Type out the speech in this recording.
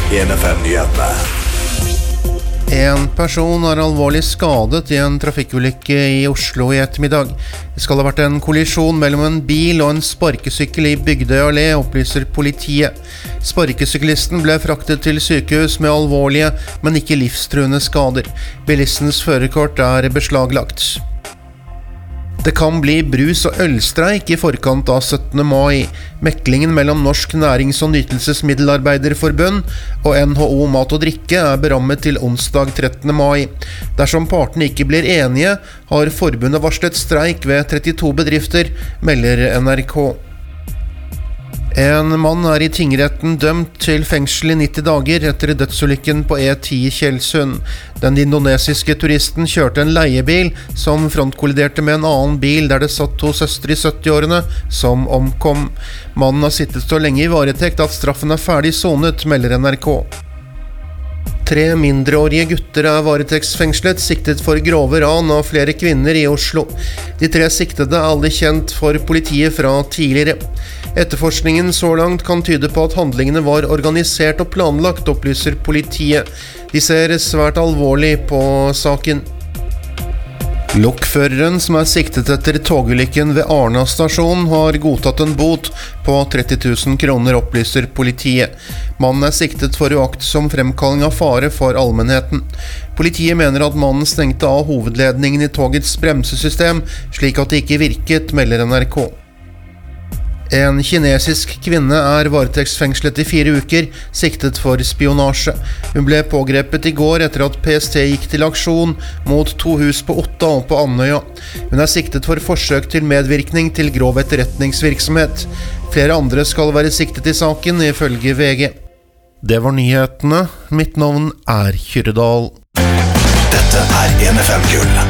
1FM-nyhetene. En person er alvorlig skadet i en trafikkulykke i Oslo i ettermiddag. Det skal ha vært en kollisjon mellom en bil og en sparkesykkel i Bygdøy allé, opplyser politiet. Sparkesyklisten ble fraktet til sykehus med alvorlige, men ikke livstruende skader. Bilistens førerkort er beslaglagt. Det kan bli brus- og ølstreik i forkant av 17. mai. Meklingen mellom Norsk Nærings- og Nytelsesmiddelarbeiderforbund og NHO Mat og Drikke er berammet til onsdag 13. mai. Dersom partene ikke blir enige, har forbundet varslet streik ved 32 bedrifter, melder NRK. En mann er i tingretten dømt til fengsel i 90 dager etter dødsulykken på E10 Tjeldsund. Den indonesiske turisten kjørte en leiebil som frontkolliderte med en annen bil der det satt to søstre i 70-årene som omkom. Mannen har sittet så lenge i varetekt at straffen er ferdig sonet, melder NRK. 3 mindreårige gutter er varetektsfengslet, siktet for grove ran av flere kvinner i Oslo. De 3 siktede er alle kjent for politiet fra tidligere. Etterforskningen så langt kan tyde på at handlingene var organisert og planlagt, opplyser politiet. De ser svært alvorlig på saken. Lokføreren som er siktet etter togulykken ved Arna stasjon har godtatt en bot på 30 000 kroner, opplyser politiet. Mannen er siktet for uaktsom fremkalling av fare for allmennheten. Politiet mener at mannen stengte av hovedledningen i togets bremsesystem, slik at det ikke virket, melder NRK. En kinesisk kvinne er varetektsfengslet i 4 uker, siktet for spionasje. Hun ble pågrepet i går etter at PST gikk til aksjon mot 2 hus på Otta og på Andøya. Hun er siktet for forsøk til medvirkning til grov etterretningsvirksomhet. Flere andre skal være siktet i saken, ifølge VG. Det var nyhetene. Mitt navn er Kyrdal. Dette er 1FM-gull.